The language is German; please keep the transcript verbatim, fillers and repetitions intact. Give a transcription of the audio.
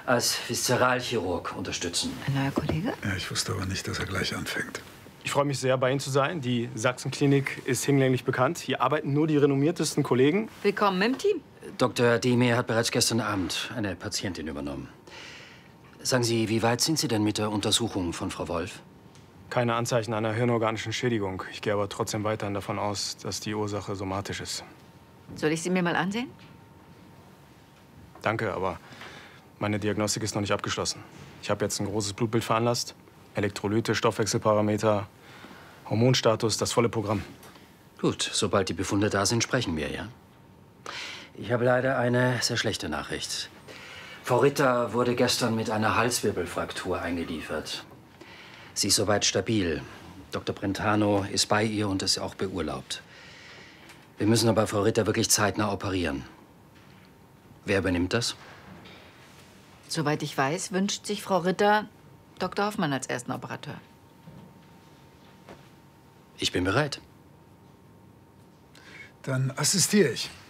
als Viszeralchirurg unterstützen. Ein neuer Kollege? Ja, ich wusste aber nicht, dass er gleich anfängt. Ich freue mich sehr, bei Ihnen zu sein. Die Sachsenklinik ist hinlänglich bekannt. Hier arbeiten nur die renommiertesten Kollegen. Willkommen im Team. Doktor Demir hat bereits gestern Abend eine Patientin übernommen. Sagen Sie, wie weit sind Sie denn mit der Untersuchung von Frau Wolf? Keine Anzeichen einer hirnorganischen Schädigung. Ich gehe aber trotzdem weiterhin davon aus, dass die Ursache somatisch ist. Soll ich sie mir mal ansehen? Danke, aber meine Diagnostik ist noch nicht abgeschlossen. Ich habe jetzt ein großes Blutbild veranlasst. Elektrolyte, Stoffwechselparameter, Hormonstatus, das volle Programm. Gut, sobald die Befunde da sind, sprechen wir, ja? Ich habe leider eine sehr schlechte Nachricht. Frau Ritter wurde gestern mit einer Halswirbelfraktur eingeliefert. Sie ist soweit stabil. Doktor Brentano ist bei ihr und ist auch beurlaubt. Wir müssen aber Frau Ritter wirklich zeitnah operieren. Wer übernimmt das? Soweit ich weiß, wünscht sich Frau Ritter Doktor Hoffmann als ersten Operateur. Ich bin bereit. Dann assistiere ich.